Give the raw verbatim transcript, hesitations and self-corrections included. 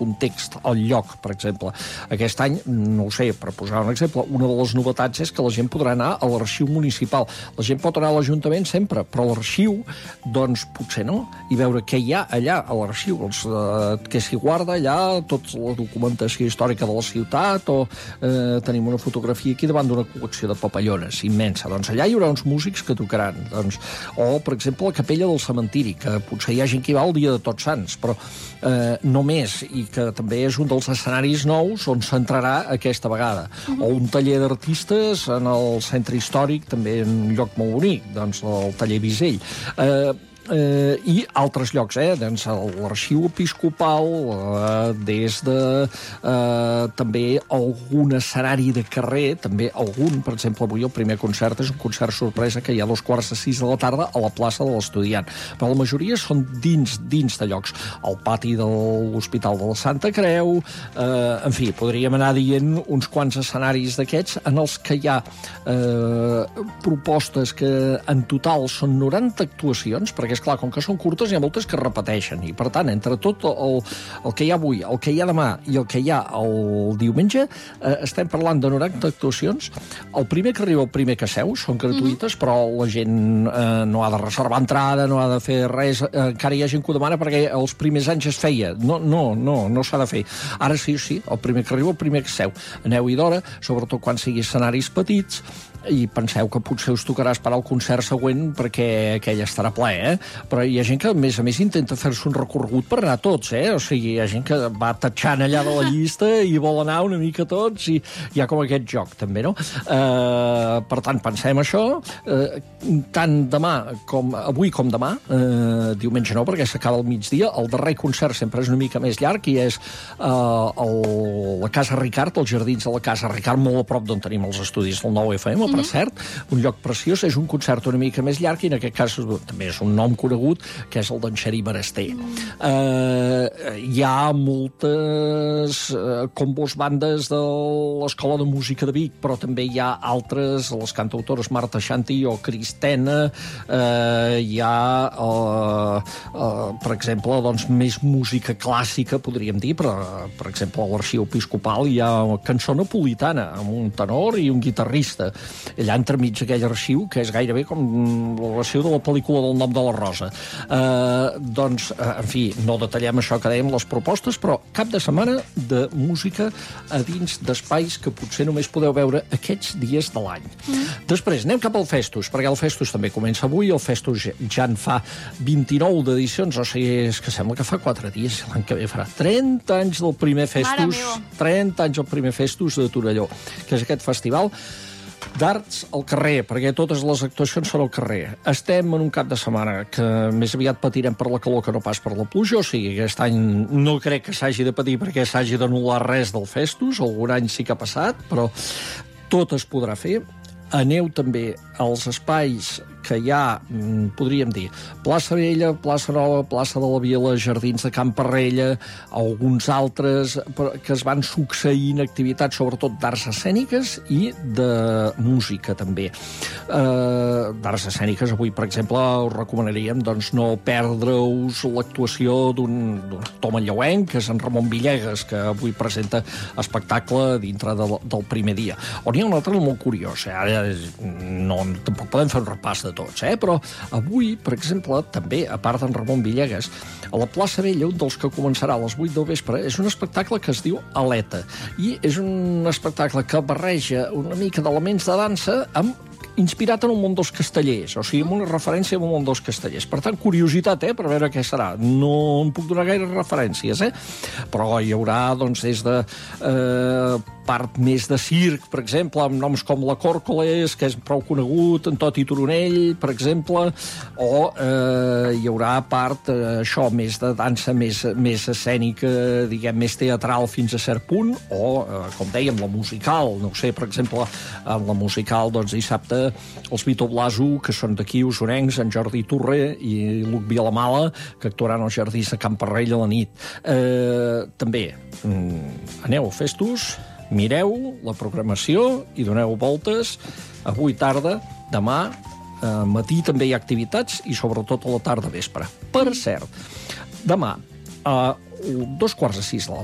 context, el lloc, per exemple. Aquest any, no ho sé, per posar un exemple, una de les novetats és que la gent podrà anar a l'arxiu municipal. La gent pot anar a l'Ajuntament sempre, però a l'arxiu, doncs, potser no, i veure què hi ha allà a l'arxiu, doncs, eh, què s'hi guarda allà, tota la documentació històrica de la ciutat, o eh, tenim una fotografia aquí davant d'una col·lecció de papallones immensa. Doncs allà hi haurà uns músics que tocaran. Doncs, o, per exemple, la capella del cementiri, que potser hi ha gent que hi va el dia de Tots Sants, però eh, no més, i que també és un dels escenaris nous on s'entrarà aquesta vegada. Uh-huh. O un taller d'artistes en el centre històric, també en un lloc molt bonic, doncs el taller Bisell. Eh, Eh, i altres llocs, eh? Doncs l'arxiu episcopal, eh, des de eh, també algun escenari de carrer, també algun, per exemple, avui el primer concert és un concert sorpresa que hi ha a dos quarts de sis de la tarda a la plaça de l'Estudiant, però la majoria són dins dins de llocs, al pati de l'Hospital de la Santa Creu, eh, en fi, podríem anar dient uns quants escenaris d'aquests en els que hi ha eh, propostes que en total són noranta actuacions, perquè és clar, com que són curtes, hi ha moltes que es repeteixen, i per tant, entre tot el, el que hi ha avui, el que hi ha demà i el que hi ha el diumenge, eh, estem parlant de noranta actuacions. El primer que arriba, el primer que seu, són gratuïtes, mm-hmm. però la gent eh, no ha de reservar entrada, no ha de fer res, eh, encara hi ha gent que ho demana perquè els primers anys es feia. No, no, no, no s'ha de fer. Ara sí, sí, el primer que arriba, el primer que seu. Aneu-hi d'hora, sobretot quan sigui escenaris petits, i penseu que potser us tocarà esperar el concert següent perquè aquell estarà ple, eh? Però hi ha gent que, a més a més, intenta fer-se un recorregut per anar tots, eh? O sigui, hi ha gent que va tatxant allà de la llista i vol anar una mica tots, i hi ha com aquest joc, també, no? Eh, per tant, pensem això, eh, tant demà com avui com demà, eh, diumenge no, perquè s'acaba al migdia, el darrer concert sempre és una mica més llarg, i és eh, el, la Casa Ricard, els jardins de la Casa Ricard, molt a prop d'on tenim els estudis del nou F M, per cert, un lloc preciós, és un concert una mica més llarg, i en aquest cas també és un nom conegut, que és el d'en Xarí Baraster. Mm. Eh, hi ha moltes eh, combos bandes de l'Escola de Música de Vic, però també hi ha altres, les cantautores Marta Xanti o Cristena, eh, hi ha, eh, eh, per exemple, doncs, més música clàssica, podríem dir, però, per exemple, a l'Arxiu Episcopal hi ha cançó napolitana, amb un tenor i un guitarrista. Allà entremig aquell arxiu, que és gairebé com l'arxiu de la pel·lícula del Nom de la Rosa. Eh, doncs, eh, en fi, no detallem això que dèiem, les propostes, però cap de setmana de música a dins d'espais que potser només podeu veure aquests dies de l'any. Mm. Després, anem cap al Festus, perquè el Festus també comença avui, el Festus ja en fa vint-i-nou d'edicions, o sigui, és que sembla que fa quatre dies, l'any que ve farà trenta anys del primer Festus, trenta anys del primer Festus de Torelló, que és aquest festival d'arts al carrer, perquè totes les actuacions són al carrer. Estem en un cap de setmana que més aviat patirem per la calor que no pas per la pluja, o sigui, aquest any no crec que s'hagi de patir perquè s'hagi d'anul·lar res del Festus, algun any sí que ha passat, però tot es podrà fer. Aneu també als espais que hi ha, podríem dir, plaça Vella, plaça Nova, plaça de la Vila, jardins de Can Parrella, alguns altres que es van succeint activitats, sobretot d'arts escèniques i de música, també. Eh, d'arts escèniques, avui, per exemple, us recomanaríem doncs, no perdre-us l'actuació d'un actor manlleuenc, que és en Ramon Villegas, que avui presenta espectacle dintre de, del primer dia. On hi ha un altre molt curiós, eh? Ara no, tampoc podem fer un repàs de tots, eh? Però avui, per exemple, també, a part d'en Ramon Villegas, a la plaça Vella, un dels que començarà a les vuit del vespre, és un espectacle que es diu Aleta, i és un espectacle que barreja una mica d'elements de dansa amb inspirat en el món dels castellers, o sigui, amb una referència al món dels castellers. Per tant, curiositat, eh?, per veure què serà. No em puc donar gaire referències, eh? Però hi haurà, doncs, des de eh, part més de circ, per exemple, amb noms com la Còrcoles, que és prou conegut, en Toti Turonell, per exemple, o eh, hi haurà part, eh, això, més de dansa, més, més escènica, diguem, més teatral fins a cert punt, o, eh, com dèiem, la musical, no ho sé, per exemple, en la musical, doncs, dissabte, els Vito Blaso, que són d'aquí, usonencs, en Jordi Torre i Luc Vilamala, que actuaran als jardins de Can Parrell a la nit. Eh, també, mm, aneu a Festus, mireu la programació i doneu voltes. Avui tarda, demà, eh, matí també hi ha activitats i sobretot a la tarda vespre. Per cert, demà, a dos quarts de sis de la